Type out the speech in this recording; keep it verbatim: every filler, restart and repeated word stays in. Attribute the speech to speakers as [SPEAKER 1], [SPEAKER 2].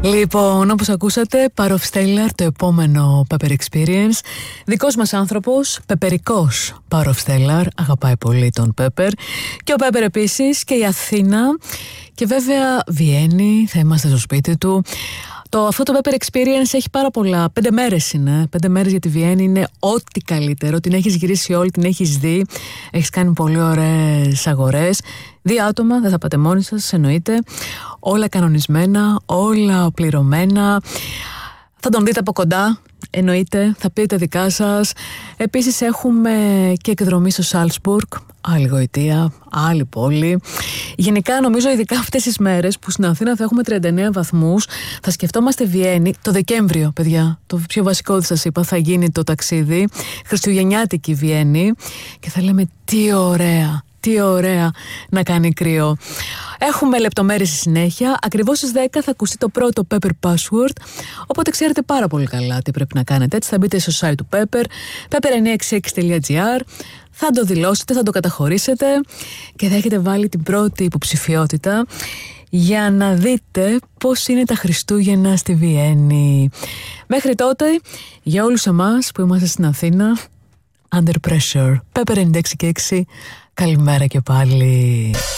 [SPEAKER 1] Λοιπόν, όπως ακούσατε, Power of Stellar, το επόμενο Pepper Experience. Δικός μας άνθρωπος, πεπερικός Power of Stellar, αγαπάει πολύ τον Pepper. Και ο Pepper επίσης και η Αθήνα. Και βέβαια Βιέννη, θα είμαστε στο σπίτι του. Το, αυτό το Pepper Experience έχει πάρα πολλά. Πέντε μέρες είναι. Πέντε μέρες για τη Βιέννη είναι ό,τι καλύτερο. Την έχεις γυρίσει όλη, την έχεις δει. Έχεις κάνει πολύ ωραίες αγορές. Δύο άτομα, δεν θα πάτε μόνοι σας, εννοείται. Όλα κανονισμένα, όλα πληρωμένα. Θα τον δείτε από κοντά, εννοείται. Θα πείτε δικά σας. Επίσης έχουμε και εκδρομή στο Σάλτσμπουργκ. Άλλη γοητεία, άλλη πόλη. Γενικά νομίζω ειδικά αυτές τις μέρες που στην Αθήνα θα έχουμε τριάντα εννέα βαθμούς, θα σκεφτόμαστε Βιέννη το Δεκέμβριο, παιδιά. Το πιο βασικό ότι σας είπα, θα γίνει το ταξίδι. Χριστουγεννιάτικη Βιέννη. Και θα λέμε τι ωραία, τι ωραία να κάνει κρύο. Έχουμε λεπτομέρειες στη συνέχεια. Ακριβώς στις δέκα θα ακουστεί το πρώτο Pepper Password. Οπότε ξέρετε πάρα πολύ καλά τι πρέπει να κάνετε. Έτσι θα μπείτε στο site του Pepper, pepper εννιακόσια εξήντα έξι τελεία τζι άρ. Θα το δηλώσετε, θα το καταχωρήσετε και θα έχετε βάλει την πρώτη υποψηφιότητα για να δείτε πώς είναι τα Χριστούγεννα στη Βιέννη. Μέχρι τότε, για όλους εμάς που είμαστε στην Αθήνα, Under Pressure, Pepper ενενήντα έξι και έξι, καλημέρα και πάλι.